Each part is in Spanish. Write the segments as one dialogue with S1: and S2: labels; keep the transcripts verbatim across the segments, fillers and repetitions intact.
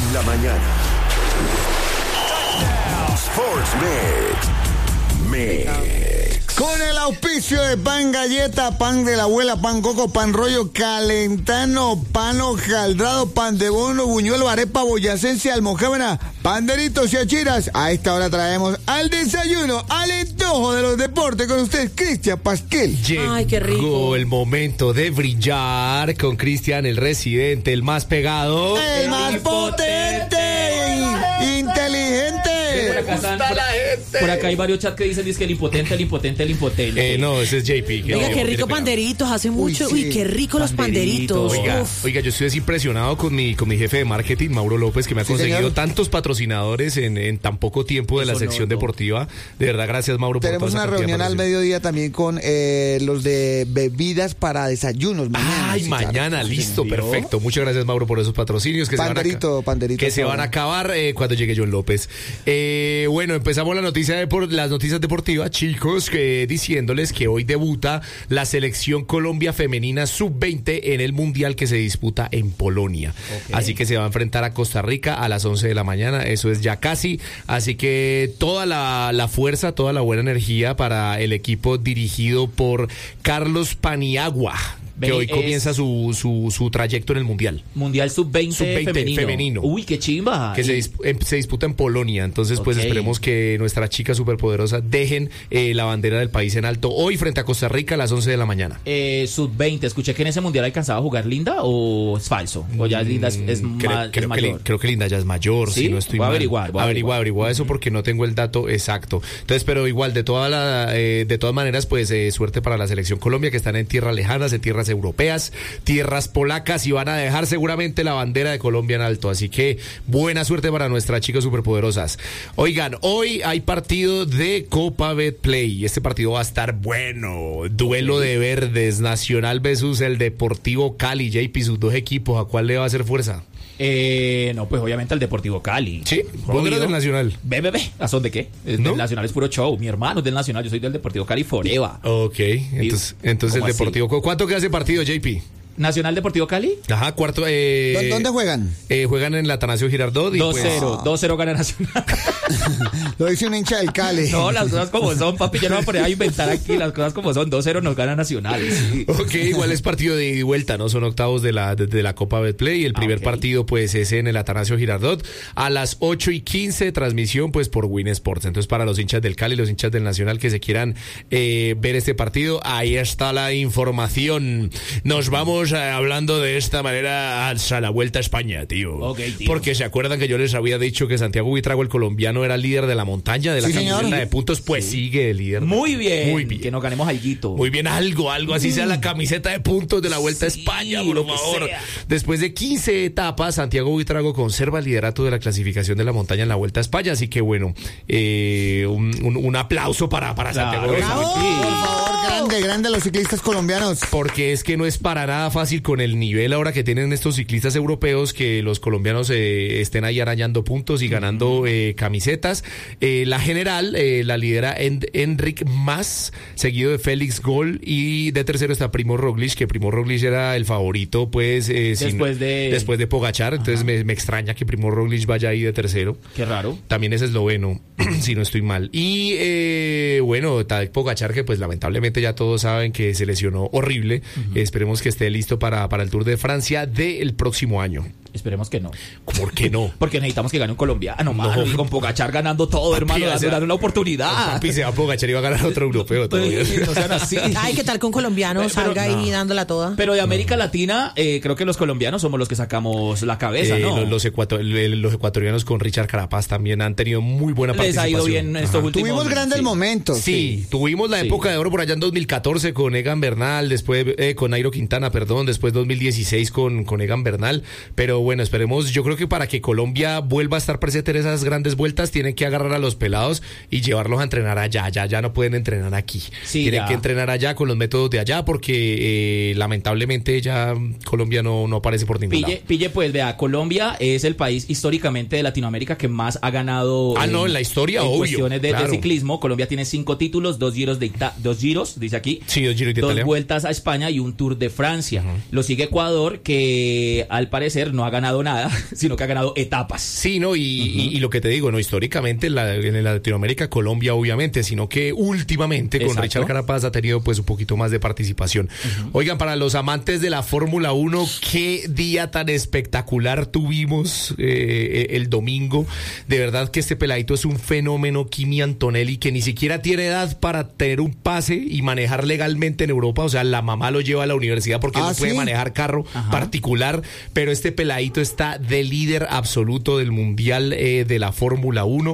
S1: en la mañana. Sports Mix. Mix.
S2: Con el auspicio de Pan Galleta, Pan de la Abuela, Pan Coco, Pan Rollo, Calentano, Pan Hojaldrado, Pan de Bono, Buñuelo, Arepa, Boyacense, Almojábana, Panderitos y Achiras. A esta hora traemos al desayuno, al antojo de los deportes con usted, Cristian Pasquel.
S3: Llegó
S4: Ay, qué rico.
S3: el momento de brillar con Cristian, el residente, el más pegado,
S2: El más potente, inteligente.
S5: Por acá, están, por, por acá hay varios chats que dicen dice que el impotente, el impotente, el impotente.
S3: Eh, no, ese es J P. Que
S4: Oiga,
S3: no,
S4: qué rico
S3: tiene
S4: panderitos, hace mucho.
S2: Uy, sí.
S4: Uy, qué rico los panderitos.
S3: Oiga,
S4: Uf.
S3: oiga, yo estoy impresionado con mi con mi jefe de marketing, Mauro López, que me ha
S2: Sí,
S3: conseguido
S2: señor.
S3: tantos patrocinadores en, en tan poco tiempo de la
S5: Eso
S3: sección
S5: no, no.
S3: deportiva. De verdad, gracias, Mauro, por
S2: Tenemos
S3: toda
S2: una
S3: esa cantidad de
S2: reunión al
S3: patrocinios.
S2: mediodía también con eh, los de bebidas para desayunos. Mañana,
S3: Ay,
S2: sí,
S3: mañana,
S2: claro.
S3: listo,
S5: ¿Sí?
S3: perfecto. Muchas gracias, Mauro, por esos patrocinios que
S2: Panderito,
S3: se van a,
S2: panderito,
S3: que se
S2: por
S3: van a
S2: favor.
S3: acabar eh, cuando llegue John López. Eh, bueno, empezamos la noticia de por, las noticias deportivas, chicos, que, diciéndoles que hoy debuta la selección Colombia femenina sub veinte en el Mundial que se disputa en Polonia.
S5: Ok.
S3: Así que se va a enfrentar a Costa Rica a las once de la mañana, eso es ya casi. Así que toda la, la fuerza, toda la buena energía para el equipo dirigido por Carlos Paniagua, que
S5: Vení,
S3: hoy
S5: es-
S3: comienza su, su, su trayecto en el Mundial,
S5: Mundial sub veinte,
S3: sub veinte
S5: femenino.
S3: femenino.
S5: Uy, qué chimba.
S3: que se,
S5: Y-
S3: dis- em- se disputa en Polonia. Entonces, pues
S5: Ok.
S3: esperemos que nuestras chicas superpoderosas dejen eh, la bandera del país en alto hoy frente a Costa Rica a las once de la mañana.
S5: Eh, sub veinte, escuché que en ese mundial alcanzaba a jugar Linda o es falso. O ya Linda es, es
S3: Mm, creo,
S5: más,
S3: creo
S5: es
S3: que, Lin-
S5: mayor.
S3: creo que Linda ya es mayor,
S5: ¿Sí?
S3: si no estoy
S5: Voy a
S3: mal.
S5: averiguar, voy a
S3: averigua,
S5: averiguar.
S3: averigua eso porque no tengo el dato exacto. Entonces, pero igual, de toda la, eh, de todas maneras, pues eh, suerte para la selección Colombia, que están en tierras lejanas, en tierras europeas, tierras polacas, y van a dejar seguramente la bandera de Colombia en alto. Así que buena suerte para nuestras chicas superpoderosas. Oigan, hoy hay partido de Copa Betplay y este partido va a estar bueno. Duelo de verdes, Nacional versus el Deportivo Cali. J P, sus dos equipos, ¿a cuál le va a hacer fuerza?
S5: Eh, no, pues obviamente al Deportivo Cali.
S3: Sí, vos eres del Nacional.
S5: Ve, ve, ve. ¿A son de qué? El
S3: ¿No?
S5: del Nacional es puro show. Mi hermano es del Nacional, yo soy del Deportivo Cali forever.
S3: Ok, entonces, entonces el
S5: ¿Cómo así?
S3: Deportivo. ¿cu- ¿Cuánto queda ese partido, J P?
S5: ¿Nacional Deportivo Cali?
S3: Ajá, cuarto. Eh,
S2: ¿Dó- ¿Dónde juegan?
S3: eh, juegan en la Atanasio Girardot. y
S5: dos
S3: pues-
S5: cero, dos cero gana Nacional.
S2: Lo dice un hincha del Cali.
S5: No, las cosas como son, papi. Yo no me voy a poner a inventar aquí. Las cosas como son. dos cero nos gana Nacional. Sí.
S3: Ok, igual es partido de ida y vuelta, ¿no? Son octavos de la, de, de la Copa Betplay. El primer
S5: ok.
S3: partido, pues, es en el Atanasio Girardot. A las ocho y quince, transmisión, pues, por Win Sports. Entonces, para los hinchas del Cali, los hinchas del Nacional que se quieran eh, ver este partido, ahí está la información. Nos vamos eh, hablando de esta manera hasta la Vuelta a España, tío.
S5: Ok, tío.
S3: Porque se acuerdan que yo les había dicho que Santiago Buitrago, el colombiano, era líder de la montaña, de la
S2: Sí, señor.
S3: camiseta de puntos. Pues sigue el líder.
S5: Muy bien.
S3: Muy bien.
S5: Que nos ganemos alguito.
S3: Muy bien, algo, algo así sea la camiseta de puntos de la Vuelta a
S5: Sí,
S3: España,
S5: lo
S3: por
S5: que
S3: favor.
S5: sea.
S3: Después de quince etapas, Santiago Buitrago conserva el liderato de la clasificación de la montaña en la Vuelta a España. Así que bueno, eh, un, un- un aplauso para, para
S5: Claro,
S3: Santiago Buitrago.
S5: sí.
S2: Por favor, grande, grande los ciclistas colombianos.
S3: Porque es que no es para nada fácil con el nivel ahora que tienen estos ciclistas europeos que los colombianos eh, estén ahí arañando puntos y ganando eh, camisetas. Eh, la general eh, la lidera en, Enric Mas, seguido de Félix Gol, y de tercero está Primo Roglic, que Primo Roglic era el favorito, pues eh, sin-
S5: Después de-
S3: después de Pogacar. Entonces me, me extraña que Primo Roglic vaya ahí de tercero.
S5: Qué raro.
S3: También es esloveno, si no estoy mal. Y eh, bueno, Tadej Pogacar, que pues lamentablemente ya todos saben que se lesionó horrible. Esperemos que esté listo para, para el Tour de Francia del próximo año.
S5: Esperemos que no.
S3: ¿Por qué no?
S5: Porque necesitamos que gane un colombiano, mano.
S3: No.
S5: Y con Pogachar ganando todo, hermano.
S3: o
S5: Dando,
S3: sea,
S5: dando una oportunidad.
S3: Papi, se va a Pogacar y va a ganar otro europeo todavía.
S5: Pues, no sean así.
S4: Ay, ¿qué tal con colombianos?
S5: Pero-
S4: Salga ahí
S5: no.
S4: dándola toda.
S5: Pero de América Latina, eh, creo que los colombianos somos los que sacamos la cabeza,
S3: Eh,
S5: ¿no?
S3: los, los ecuato- los ecuatorianos con Richard Carapaz también han tenido muy buena
S5: Les ha
S3: participación.
S5: ido bien estos
S3: Ajá.
S5: últimos.
S2: Tuvimos grandes
S5: sí.
S2: momentos.
S3: Sí, tuvimos la
S5: Sí.
S3: época de oro por allá en dos mil catorce con Egan Bernal, después eh, con Nairo Quintana, perdón, después dos mil dieciséis con, con Egan Bernal. Pero bueno, esperemos, yo creo que para que Colombia vuelva a estar presente en esas grandes vueltas, tienen que agarrar a los pelados y llevarlos a entrenar allá. Ya, ya no pueden entrenar aquí.
S5: Sí,
S3: tienen
S5: ya.
S3: que entrenar allá con los métodos de allá porque eh, lamentablemente ya Colombia no, no aparece por ningún
S5: Pille,
S3: lado.
S5: pille, pues vea, Colombia es el país históricamente de Latinoamérica que más ha ganado.
S3: Ah, no, en la historia,
S5: en
S3: obvio,
S5: cuestiones de, de
S3: claro.
S5: ciclismo. Colombia tiene cinco títulos, dos giros de Ita- dos giros, dice aquí.
S3: Sí, dos Giro de
S5: Dos
S3: Italia.
S5: vueltas a España y un Tour de Francia. Lo sigue Ecuador, que al parecer no ha ha ganado nada, sino que ha ganado etapas.
S3: Sí, ¿no? Y, uh-huh. y, y lo que te digo, no, históricamente en, la, en Latinoamérica, Colombia obviamente, sino que últimamente con
S5: Exacto.
S3: Richard Carapaz ha tenido pues un poquito más de participación. Uh-huh. Oigan, para los amantes de la Fórmula uno, qué día tan espectacular tuvimos eh, el domingo. De verdad que este peladito es un fenómeno, Kimi Antonelli, que ni siquiera tiene edad para tener un pase y manejar legalmente en Europa. O sea, la mamá lo lleva a la universidad porque
S2: ¿Ah,
S3: no puede
S2: sí?
S3: manejar carro
S5: Ajá.
S3: particular, pero este peladito está de líder absoluto del mundial eh, de la Fórmula uno.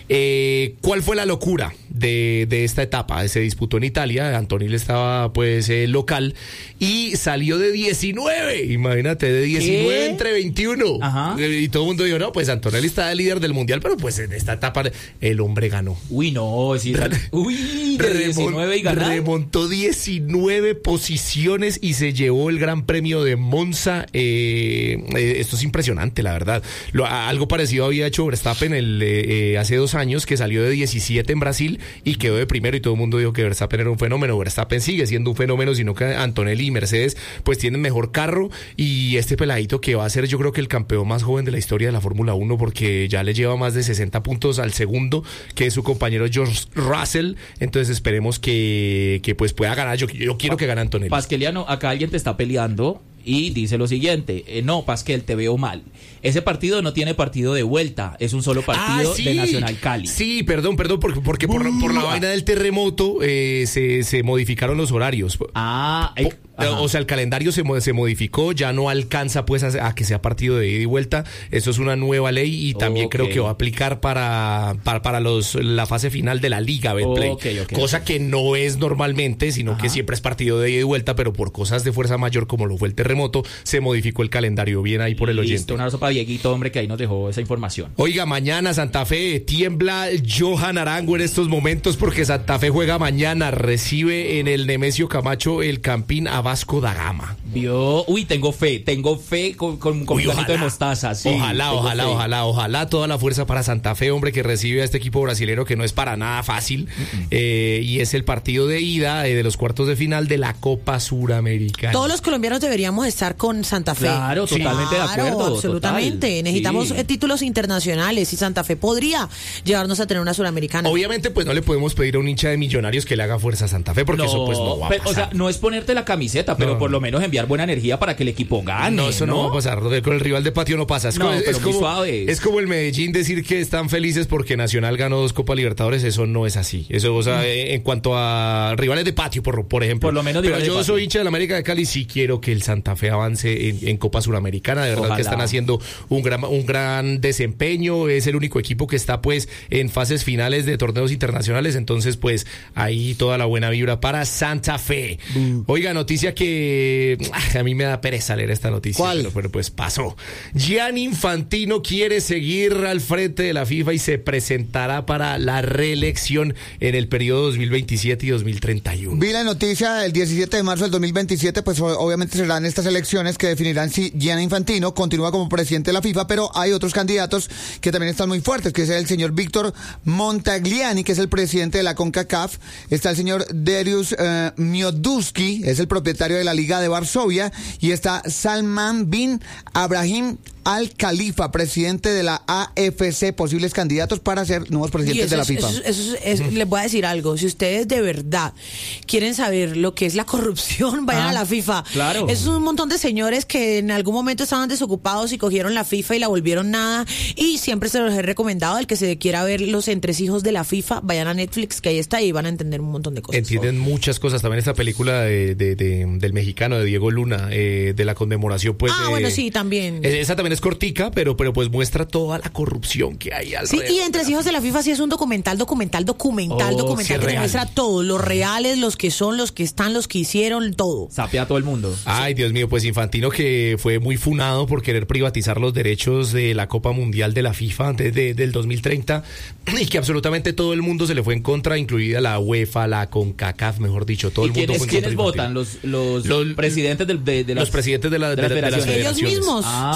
S3: Eh, ¿Cuál fue la locura de, de esta etapa? Se disputó en Italia, Antonelli estaba pues eh, local y salió de diecinueve, imagínate, de diecinueve
S5: ¿Qué?
S3: entre veintiuno.
S5: Ajá.
S3: Y todo el mundo dijo, no, pues Antonelli está de líder del mundial, pero pues en esta etapa el hombre ganó.
S5: Uy, no, sí, uy, de diecinueve y ganar.
S3: Remontó diecinueve posiciones y se llevó el Gran Premio de Monza. Eh, eh, esto es impresionante, la verdad. Lo, a, algo parecido había hecho Verstappen el, eh, eh, hace dos años, que salió de diecisiete en Brasil y quedó de primero, y todo el mundo dijo que Verstappen era un fenómeno. Verstappen sigue siendo un fenómeno, sino que Antonelli y Mercedes pues tienen mejor carro, y este peladito que va a ser, yo creo que el campeón más joven de la historia de la Fórmula uno, porque ya le lleva más de sesenta puntos al segundo, que es su compañero George Russell. Entonces esperemos que, que pues pueda ganar. Yo, yo quiero que gane Antonelli.
S5: Pasqueliano, acá alguien te está peleando y dice lo siguiente: eh, no, Pasquel, te veo mal. Ese partido no tiene partido de vuelta, es un solo partido
S3: Ah, sí.
S5: de Nacional Cali.
S3: Sí, perdón, perdón, porque, porque por, por la vaina del terremoto eh, se, se modificaron los horarios.
S5: Ah, eh,
S3: O, o sea, el calendario se, se modificó, ya no alcanza pues a, a que sea partido de ida y vuelta. Eso es una nueva ley y también
S5: Okay.
S3: creo que va a aplicar para, para, para los, la fase final de la Liga Betplay.
S5: Okay, okay,
S3: cosa
S5: okay.
S3: que no es normalmente, sino
S5: Ajá.
S3: que siempre es partido de ida y vuelta, pero por cosas de fuerza mayor como lo fue el terremoto, se modificó el calendario. Bien ahí por el
S5: Listo,
S3: oyente.
S5: un abrazo para Dieguito, hombre, que ahí nos dejó esa información.
S3: Oiga, mañana Santa Fe tiembla Johan Arango en estos momentos, porque Santa Fe juega mañana, recibe en el Nemesio Camacho el Campín a Vasco da Gama.
S5: Vio, uy, tengo fe, tengo fe con, con, con
S3: Uy,
S5: un granito de mostaza. Sí,
S3: ojalá,
S5: tengo
S3: ojalá,
S5: fe.
S3: ojalá, ojalá toda la fuerza para Santa Fe, hombre, que recibe a este equipo brasilero que no es para nada fácil. Uh-uh. eh, y es el partido de ida eh, de los cuartos de final de la Copa Suramericana.
S4: Todos los colombianos deberíamos estar con Santa Fe.
S5: Claro, totalmente de
S4: Claro,
S5: acuerdo.
S4: absolutamente.
S5: Total.
S4: Necesitamos
S5: Sí.
S4: eh, títulos internacionales y Santa Fe podría llevarnos a tener una Suramericana.
S3: Obviamente, pues no le podemos pedir a un hincha de Millonarios que le haga fuerza a Santa Fe, porque
S5: No,
S3: eso pues no va a
S5: pero,
S3: pasar.
S5: o sea, no es ponerte la camiseta, pero
S3: No.
S5: por lo menos enviar buena energía para que el equipo gane.
S3: No, eso no, va a pasar. Con el rival de patio no pasa. Es,
S5: No,
S3: como, es,
S5: pero
S3: es
S5: muy
S3: como,
S5: suaves.
S3: es como el Medellín decir que están felices porque Nacional ganó dos Copa Libertadores. Eso no es así. Eso, o sea, mm. en cuanto a rivales de patio, por, por ejemplo.
S5: Por lo menos
S3: Pero
S5: rivales
S3: yo
S5: de patio.
S3: soy hincha del América de Cali, sí quiero que el Santa Fe avance en, en Copa Suramericana. De verdad
S5: Ojalá.
S3: que están haciendo un gran, un gran desempeño. Es el único equipo que está pues en fases finales de torneos internacionales. Entonces, pues ahí toda la buena vibra para Santa Fe. Mm. Oiga, noticia que ah, a mí me da pereza leer esta noticia.
S2: ¿Cuál?
S3: Pero, pero pues pasó. Gianni Infantino quiere seguir al frente de la FIFA y se presentará para la reelección en el periodo dos mil veintisiete y dos mil treinta y uno.
S2: Vi la noticia del diecisiete de marzo del dos mil veintisiete, pues obviamente serán estas elecciones que definirán si Gianni Infantino continúa como presidente de la FIFA, pero hay otros candidatos que también están muy fuertes, que es el señor Víctor Montagliani, que es el presidente de la CONCACAF, está el señor Dariusz eh, Mioduski, es el propietario de la Liga de Varsovia, y está Salman bin Abraham Al Khalifa, presidente de la A F C, posibles candidatos para ser nuevos presidentes
S4: eso
S2: de la
S4: es,
S2: FIFA.
S4: Eso, es, eso es, es, les voy a decir algo. Si ustedes de verdad quieren saber lo que es la corrupción, vayan
S5: Ah,
S4: a la FIFA.
S5: claro.
S4: Es un montón de señores que en algún momento estaban desocupados y cogieron la FIFA y la volvieron nada. Y siempre se los he recomendado, el que se quiera ver los entresijos de la FIFA, vayan a Netflix, que ahí está, y van a entender un montón de cosas.
S3: Entienden muchas cosas. También esta película de, de, de, del mexicano, de Diego Luna, eh, de la conmemoración, pues.
S4: Ah,
S3: eh,
S4: bueno, sí, también.
S3: Esa también es cortica, pero, pero pues muestra toda la corrupción que hay
S4: Sí,
S3: alrededor.
S4: y Entresijos de la FIFA sí es un documental, documental, documental,
S5: Oh,
S4: documental
S3: sí,
S4: que te
S3: real.
S4: muestra todo, los reales, los que son, los que están, los que hicieron, todo.
S5: Sapea a todo el mundo.
S3: Ay, Dios mío, pues Infantino, que fue muy funado por querer privatizar los derechos de la Copa Mundial de la FIFA antes de, del dos mil treinta, y que absolutamente todo el mundo se le fue en contra, incluida la UEFA, la CONCACAF, mejor dicho, todo
S5: ¿Y
S3: el mundo
S5: quiénes,
S3: fue en
S5: quiénes
S3: contra de
S5: votan?
S3: Infantino.
S5: Los, los,
S3: Los-
S5: presidentes del- de, de las,
S3: Los presidentes de, la- de,
S5: de las
S3: de las
S5: federaciones.
S4: Ellos
S3: federaciones.
S4: mismos.
S5: Ah,
S3: O sea, es
S5: ok.
S3: entre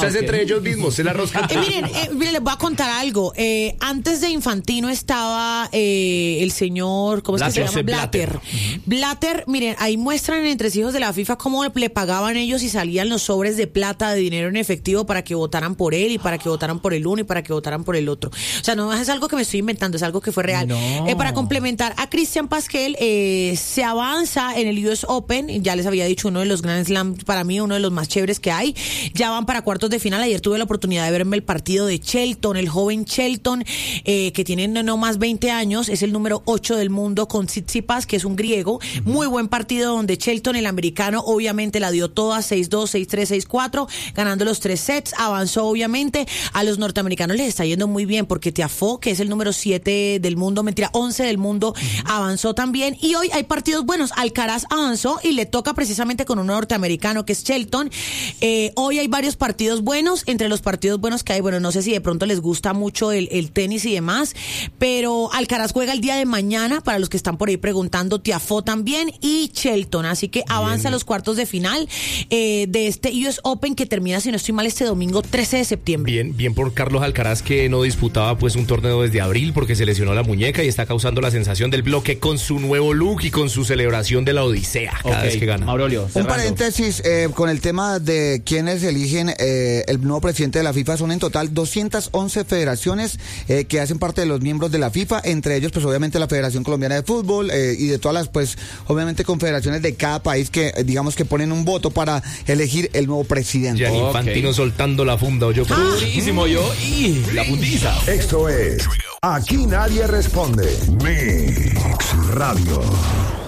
S3: ellos mismos, es la rosca.
S4: Eh, miren, eh, miren, les voy a contar algo. Eh, antes de Infantino estaba eh, el señor, ¿cómo es que se llama? Blatter.
S3: Blatter. Uh-huh.
S4: Blatter, miren, ahí muestran en Entresijos de la FIFA cómo le pagaban ellos y salían los sobres de plata, de dinero en efectivo para que votaran por él y para que votaran por el uno y para que votaran por el otro. O sea, no es algo que me estoy inventando, es algo que fue real.
S5: No.
S4: Eh, para complementar a Cristian Pasquel, eh, se avanza en el U S Open, ya les había dicho, uno de los Grand Slam, para mí uno de los más chéveres que hay. Ya van para cuartos de final. Ayer tuve la oportunidad de verme el partido de Shelton, el joven Shelton, eh, que tiene no, no más veinte años, es el número ocho del mundo con Tsitsipas, que es un griego. Muy buen partido donde Shelton, el americano, obviamente la dio toda, seis dos, seis tres, seis cuatro, ganando los tres sets, avanzó obviamente. A los norteamericanos les está yendo muy bien porque Tiafoe, que es el número siete del mundo, mentira, once del mundo, avanzó también. Y hoy hay partidos buenos. Alcaraz avanzó y le toca precisamente con un norteamericano que es Shelton. Eh, hoy hay varios partidos buenos. Entre los partidos buenos que hay, bueno, no sé si de pronto les gusta mucho el, el tenis y demás, pero Alcaraz juega el día de mañana, para los que están por ahí preguntando, Tiafoe también y Shelton, así que avanza a los cuartos de final eh, de este U S Open, que termina, si no estoy mal, este domingo trece de septiembre.
S3: Bien, bien por Carlos Alcaraz, que no disputaba pues un torneo desde abril porque se lesionó la muñeca y está causando la sensación del bloque con su nuevo look y con su celebración de la Odisea cada
S5: Okay.
S3: vez que gana.
S5: Aurelio,
S2: Un
S5: cerrando.
S2: paréntesis eh, con el tema de quienes eligen eh, el nuevo presidente de la FIFA. Son en total doscientas once federaciones eh, que hacen parte de los miembros de la FIFA, entre ellos pues obviamente la Federación Colombiana de Fútbol eh, y de todas las pues obviamente confederaciones de cada país que eh, digamos que ponen un voto para elegir el nuevo presidente.
S3: Gianni
S5: Ok.
S3: Infantino soltando la funda, yo
S4: Ah.
S5: Durísimo yo y la puntiza.
S1: Esto es Aquí Nadie Responde. Mix Radio.